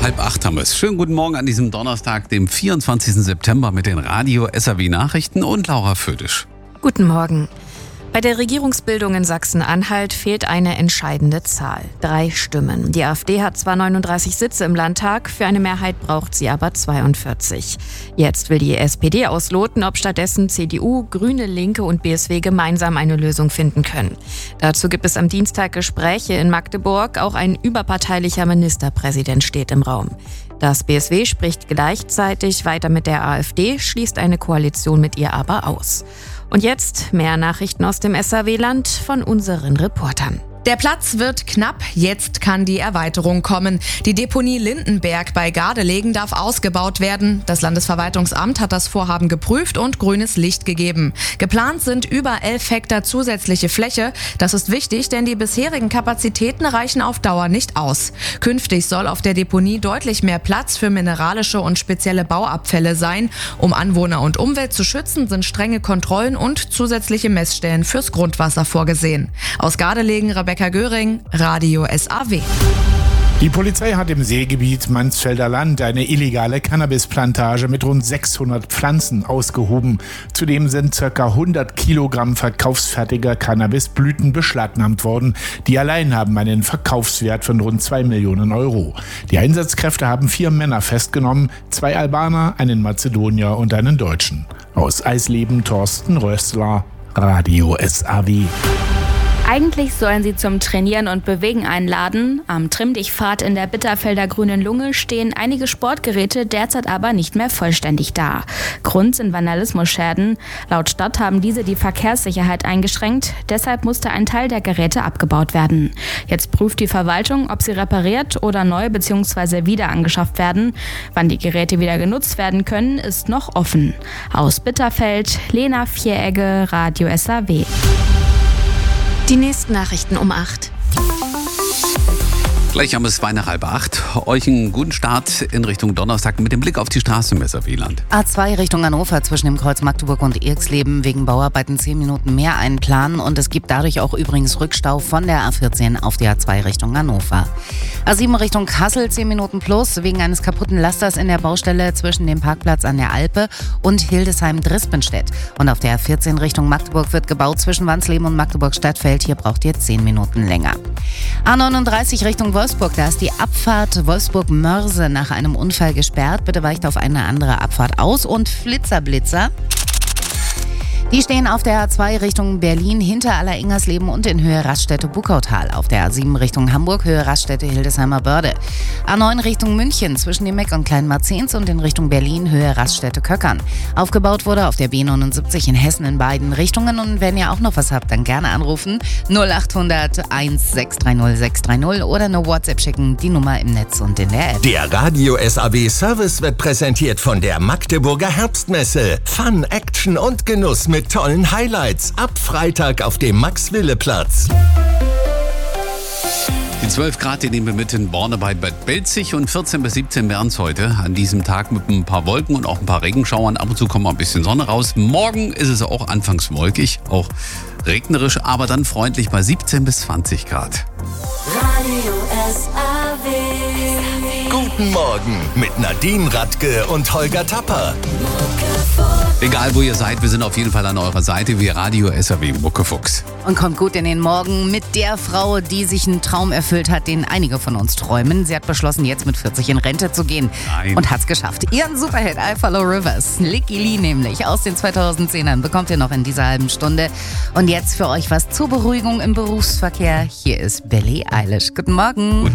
7:30 haben wir es. Schönen guten Morgen an diesem Donnerstag, dem 24. September mit den Radio SAW Nachrichten und Laura Födisch. Guten Morgen. Bei der Regierungsbildung in Sachsen-Anhalt fehlt eine entscheidende Zahl. 3 Stimmen. Die AfD hat zwar 39 Sitze im Landtag, für eine Mehrheit braucht sie aber 42. Jetzt will die SPD ausloten, ob stattdessen CDU, Grüne, Linke und BSW gemeinsam eine Lösung finden können. Dazu gibt es am Dienstag Gespräche in Magdeburg. Auch ein überparteilicher Ministerpräsident steht im Raum. Das BSW spricht gleichzeitig weiter mit der AfD, schließt eine Koalition mit ihr aber aus. Und jetzt mehr Nachrichten aus dem SAW-Land von unseren Reportern. Der Platz wird knapp, jetzt kann die Erweiterung kommen. Die Deponie Lindenberg bei Gardelegen darf ausgebaut werden. Das Landesverwaltungsamt hat das Vorhaben geprüft und grünes Licht gegeben. Geplant sind über 11 Hektar zusätzliche Fläche. Das ist wichtig, denn die bisherigen Kapazitäten reichen auf Dauer nicht aus. Künftig soll auf der Deponie deutlich mehr Platz für mineralische und spezielle Bauabfälle sein. Um Anwohner und Umwelt zu schützen, sind strenge Kontrollen und zusätzliche Messstellen fürs Grundwasser vorgesehen. Aus Gardelegen, Rebecca Göring, Radio SAW. Die Polizei hat im Seegebiet Mansfelder Land eine illegale Cannabisplantage mit rund 600 Pflanzen ausgehoben. Zudem sind ca. 100 Kilogramm verkaufsfertiger Cannabisblüten beschlagnahmt worden. Die allein haben einen Verkaufswert von rund 2 Millionen Euro. Die Einsatzkräfte haben 4 Männer festgenommen, 2 Albaner, einen Mazedonier und einen Deutschen. Aus Eisleben Thorsten Rössler, Radio SAW. Eigentlich sollen sie zum Trainieren und Bewegen einladen. Am Trimm-Dich-Pfad in der Bitterfelder Grünen Lunge stehen einige Sportgeräte derzeit aber nicht mehr vollständig da. Grund sind Vandalismusschäden. Laut Stadt haben diese die Verkehrssicherheit eingeschränkt. Deshalb musste ein Teil der Geräte abgebaut werden. Jetzt prüft die Verwaltung, ob sie repariert oder neu bzw. wieder angeschafft werden. Wann die Geräte wieder genutzt werden können, ist noch offen. Aus Bitterfeld, Lena Vieregge, Radio SAW. Die nächsten Nachrichten um 8. Gleich haben wir es 7:30. Euch einen guten Start in Richtung Donnerstag mit dem Blick auf die Straße im SAW-Land. A2 Richtung Hannover zwischen dem Kreuz Magdeburg und Irxleben wegen Bauarbeiten 10 Minuten mehr einplanen und es gibt dadurch auch übrigens Rückstau von der A14 auf die A2 Richtung Hannover. A7 Richtung Kassel 10 Minuten plus wegen eines kaputten Lasters in der Baustelle zwischen dem Parkplatz an der Alpe und Hildesheim-Drispenstedt. Und auf der A14 Richtung Magdeburg wird gebaut zwischen Wansleben und Magdeburg-Stadtfeld. Hier braucht ihr 10 Minuten länger. A39 Richtung Wolfsburg, da ist die Abfahrt Wolfsburg-Mörse nach einem Unfall gesperrt. Bitte weicht auf eine andere Abfahrt aus. Und Flitzer-Blitzer, die stehen auf der A2 Richtung Berlin hinter Aller-Ingersleben und in Höhe Raststätte-Buckautal. Auf der A7 Richtung Hamburg, Höhe Raststätte-Hildesheimer Börde. A9 Richtung München zwischen dem Meck und Kleinmarzens und in Richtung Berlin, Höhe Raststätte-Köckern. Aufgebaut wurde auf der B79 in Hessen in beiden Richtungen. Und wenn ihr auch noch was habt, dann gerne anrufen 0800 1630 630 oder eine WhatsApp schicken, die Nummer im Netz und in der App. Der Radio SAW Service wird präsentiert von der Magdeburger Herbstmesse. Fun, Action und Genuss mit tollen Highlights. Ab Freitag auf dem Max-Wille-Platz. Die 12 Grad, die nehmen wir mit in Borne bei Bad Belzig und 14 bis 17 werden es heute. An diesem Tag mit ein paar Wolken und auch ein paar Regenschauern. Ab und zu kommt mal ein bisschen Sonne raus. Morgen ist es auch anfangs wolkig, auch regnerisch, aber dann freundlich bei 17 bis 20 Grad. Radio SAW. Guten Morgen mit Nadine Radke und Holger Tapper. Egal wo ihr seid, wir sind auf jeden Fall an eurer Seite wie Radio SAW Muckefuchs. Und kommt gut in den Morgen mit der Frau, die sich einen Traum erfüllt hat, den einige von uns träumen. Sie hat beschlossen, jetzt mit 40 in Rente zu gehen. Nein. Und hat's geschafft. Ihren Superhit I Follow Rivers, Licky Lee nämlich, aus den 2010ern, bekommt ihr noch in dieser halben Stunde. Und jetzt für euch was zur Beruhigung im Berufsverkehr. Hier ist Billie Eilish. Guten Morgen.